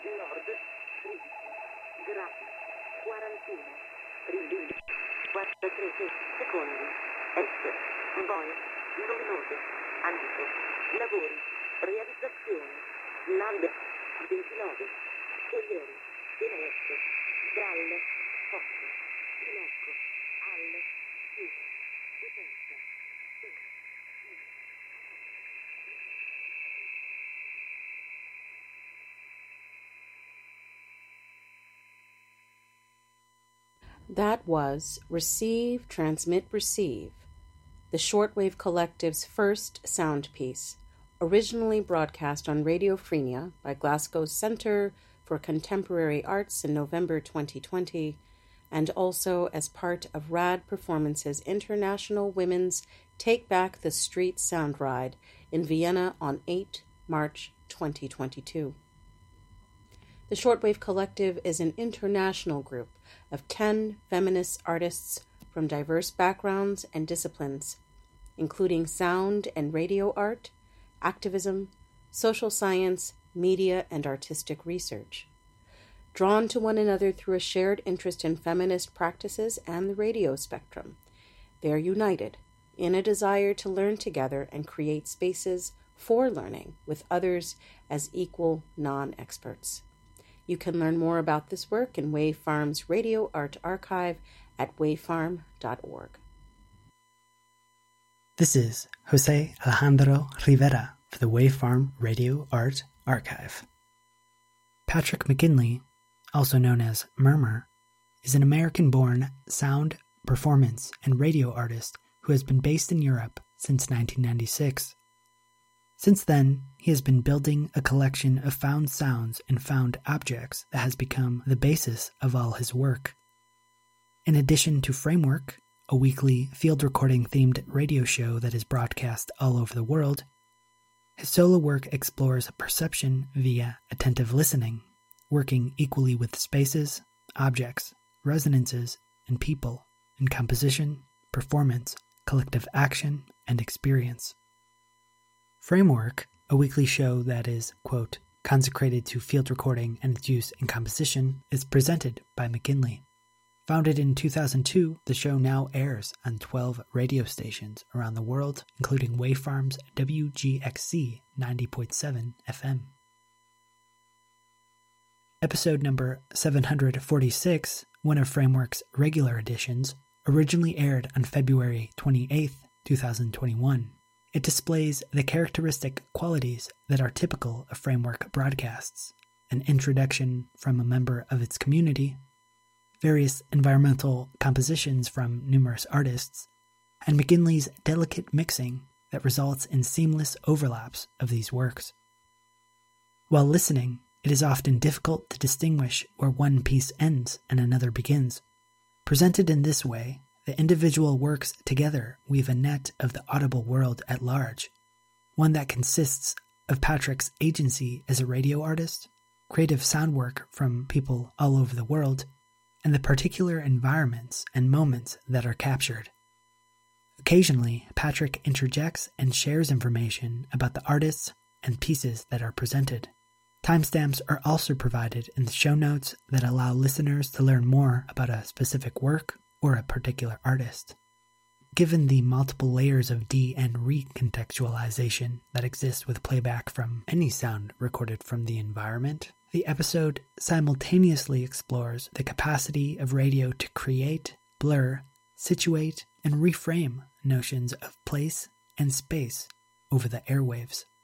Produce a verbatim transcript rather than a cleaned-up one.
nord, grado, quarantuno, rigidi, quarantatré secondi, est, boy, luminoso, ambito, lavori, realizzazione, land, ventinove, scogliere, finestre, dal, otto, blocco, al, chiuso, potenza, That was Receive, Transmit, Receive, the Shortwave Collective's first sound piece, originally broadcast on Radio Frenia by Glasgow's Centre for Contemporary Arts in November twenty twenty, and also as part of Rad Performance's International Women's Take Back the Street Sound Ride in Vienna on the eighth of March twenty twenty-two. The Shortwave Collective is an international group of ten feminist artists from diverse backgrounds and disciplines, including sound and radio art, activism, social science, media, and artistic research. Drawn to one another through a shared interest in feminist practices and the radio spectrum, they are united in a desire to learn together and create spaces for learning with others as equal non-experts. You can learn more about this work in Wave Farm's Radio Art Archive at wave farm dot org. This is Jose Alejandro Rivera for the Wave Farm Radio Art Archive. Patrick McKinley, also known as Murmur, is an American-born sound, performance, and radio artist who has been based in Europe since nineteen ninety-six. Since then, he has been building a collection of found sounds and found objects that has become the basis of all his work. In addition to Framework, a weekly field recording themed radio show that is broadcast all over the world, his solo work explores perception via attentive listening, working equally with spaces, objects, resonances, and people in composition, performance, collective action, and experience. Framework, a weekly show that is, quote, consecrated to field recording and its use in composition, is presented by McKinley. Founded in two thousand two, the show now airs on twelve radio stations around the world, including Wavefarm's W G X C ninety point seven F M. Episode number seven hundred forty-six, one of Framework's regular editions, originally aired on February twenty-eighth, twenty twenty-one. It displays the characteristic qualities that are typical of Framework broadcasts: an introduction from a member of its community, various environmental compositions from numerous artists, and McKinley's delicate mixing that results in seamless overlaps of these works. While listening, it is often difficult to distinguish where one piece ends and another begins. Presented in this way, the individual works together weave a net of the audible world at large, one that consists of Patrick's agency as a radio artist, creative sound work from people all over the world, and the particular environments and moments that are captured. Occasionally, Patrick interjects and shares information about the artists and pieces that are presented. Timestamps are also provided in the show notes that allow listeners to learn more about a specific work or a particular artist. Given the multiple layers of de- and recontextualization that exist with playback from any sound recorded from the environment, the episode simultaneously explores the capacity of radio to create, blur, situate, and reframe notions of place and space over the airwaves.